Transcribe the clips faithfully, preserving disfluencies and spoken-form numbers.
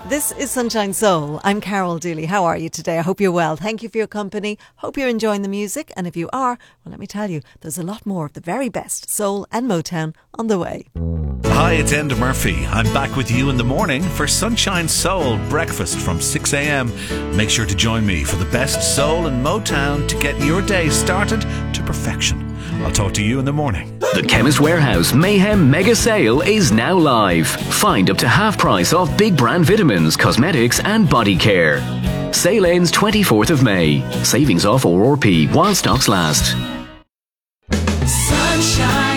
This is Sunshine Soul. I'm Carol Dooley. How are you today? I hope you're well. Thank you for your company. Hope you're enjoying the music. And if you are, well, let me tell you, there's a lot more of the very best soul and Motown on the way. Hi, it's Enda Murphy. I'm back with you in the morning for Sunshine Soul breakfast from six a.m. Make sure to join me for the best soul and Motown to get your day started to perfection. I'll talk to you in the morning. The Chemist Warehouse Mayhem Mega Sale is now live. Find up to half price off big brand vitamins, cosmetics and body care. Sale ends twenty-fourth of May. Savings off R R P while stocks last. Sunshine.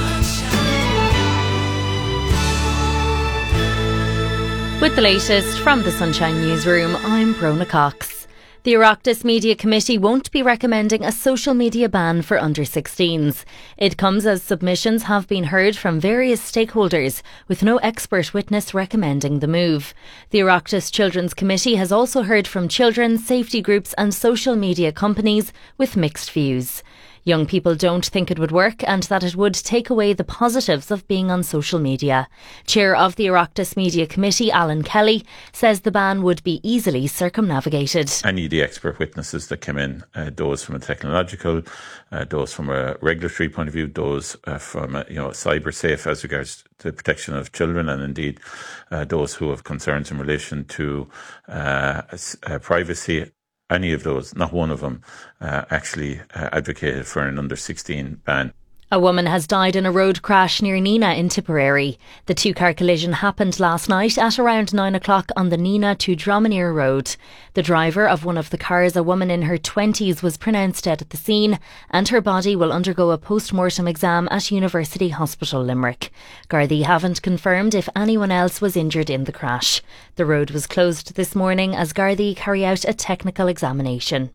With the latest from the Sunshine Newsroom, I'm Brona Cox. The Oireachtas Media Committee won't be recommending a social media ban for under sixteens. It comes as submissions have been heard from various stakeholders, with no expert witness recommending the move. The Oireachtas Children's Committee has also heard from children, safety groups and social media companies with mixed views. Young people don't think it would work and that it would take away the positives of being on social media. Chair of the Oireachtas Media Committee, Alan Kelly, says the ban would be easily circumnavigated. Any of the expert witnesses that came in, uh, those from a technological, uh, those from a regulatory point of view, those uh, from a, you know, cyber safe as regards to the protection of children, and indeed uh, those who have concerns in relation to uh, uh, privacy. Any of those, not one of them, uh, actually uh, advocated for an under sixteen ban. A woman has died in a road crash near Neenah in Tipperary. The two-car collision happened last night at around nine o'clock on the Neenah to Dromineer Road. The driver of one of the cars, a woman in her twenties, was pronounced dead at the scene and her body will undergo a post-mortem exam at University Hospital Limerick. Gardaí haven't confirmed if anyone else was injured in the crash. The road was closed this morning as Gardaí carry out a technical examination.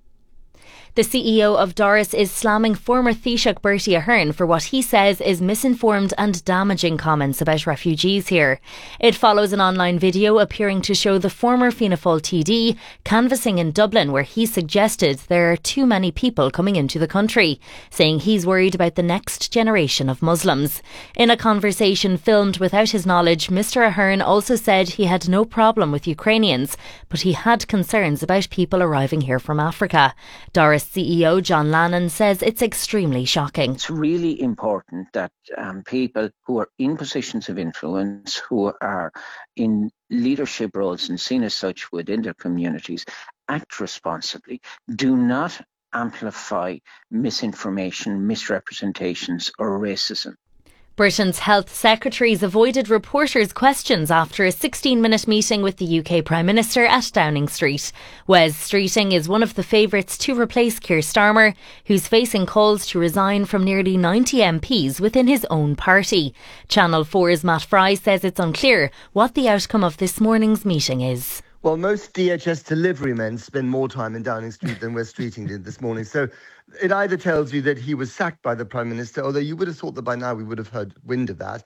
The C E O of Doris is slamming former Taoiseach Bertie Ahern for what he says is misinformed and damaging comments about refugees here. It follows an online video appearing to show the former Fianna Fáil T D canvassing in Dublin, where he suggested there are too many people coming into the country, saying he's worried about the next generation of Muslims. In a conversation filmed without his knowledge, Mr Ahern also said he had no problem with Ukrainians, but he had concerns about people arriving here from Africa. Doris C E O John Lannon says it's extremely shocking. It's really important that um, people who are in positions of influence, who are in leadership roles and seen as such within their communities, act responsibly. Do not amplify misinformation, misrepresentations or racism. Britain's health secretaries avoided reporters' questions after a sixteen-minute meeting with the U K Prime Minister at Downing Street. Wes Streeting is one of the favourites to replace Keir Starmer, who's facing calls to resign from nearly ninety M Ps within his own party. Channel four's Matt Fry says it's unclear what the outcome of this morning's meeting is. Well, most D H S delivery men spend more time in Downing Street than Wes Streeting did this morning. So it either tells you that he was sacked by the Prime Minister, although you would have thought that by now we would have heard wind of that,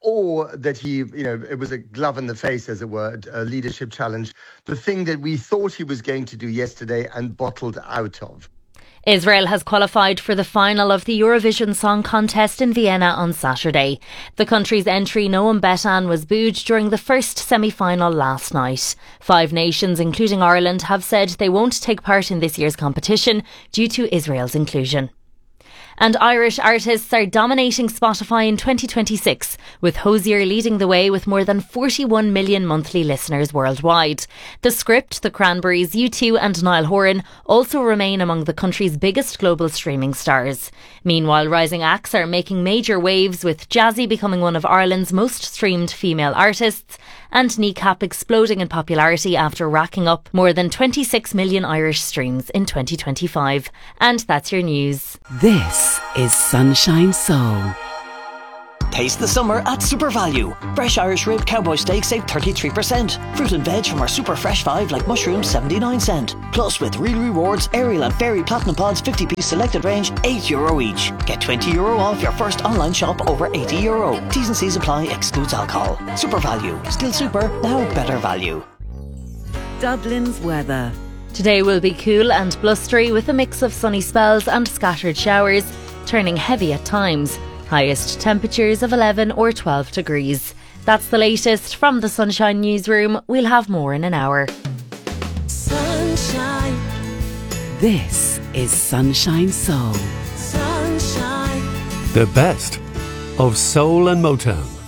or that he, you know, it was a glove in the face, as it were, a leadership challenge, the thing that we thought he was going to do yesterday and bottled out of. Israel has qualified for the final of the Eurovision Song Contest in Vienna on Saturday. The country's entry, Noam Betan, was booed during the first semi-final last night. Five nations, including Ireland, have said they won't take part in this year's competition due to Israel's inclusion. And Irish artists are dominating Spotify in twenty twenty-six, with Hozier leading the way with more than forty-one million monthly listeners worldwide. The Script, The Cranberries, U two and Niall Horan also remain among the country's biggest global streaming stars. Meanwhile, rising acts are making major waves, with Jazzy becoming one of Ireland's most streamed female artists and Kneecap exploding in popularity after racking up more than twenty-six million Irish streams in twenty twenty-five. And that's your news. This is Sunshine Soul. Taste the summer at Super Value. Fresh Irish rib cowboy steak save thirty-three percent. Fruit and veg from our Super Fresh five like mushrooms seventy-nine cent. Plus with Real Rewards, Ariel and Fairy Platinum Pods fifty piece selected range eight euro each. Get twenty euro off your first online shop over eighty euro. T's and C's apply, excludes alcohol. Super Value. Still super, now better value. Dublin's weather. Today will be cool and blustery with a mix of sunny spells and scattered showers, turning heavy at times. Highest temperatures of eleven or twelve degrees. That's the latest from the Sunshine Newsroom. We'll have more in an hour. Sunshine. This is Sunshine Soul. Sunshine. The best of soul and Motown.